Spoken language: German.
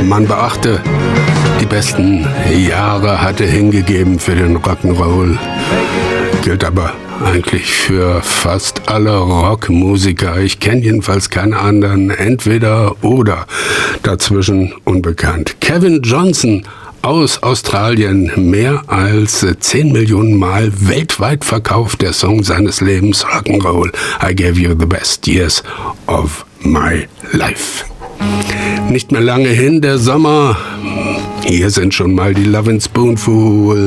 Man beachte, die besten Jahre hatte hingegeben für den Rock'n'Roll. Gilt aber eigentlich für fast alle Rockmusiker. Ich kenne jedenfalls keine anderen, entweder oder, dazwischen unbekannt. Kevin Johnson aus Australien, mehr als 10 Millionen Mal weltweit verkauft, der Song seines Lebens, Rock'n'Roll, I Gave You the Best Years of My Life. Nicht mehr lange hin, der Sommer. Hier sind schon mal die Lovin' Spoonful.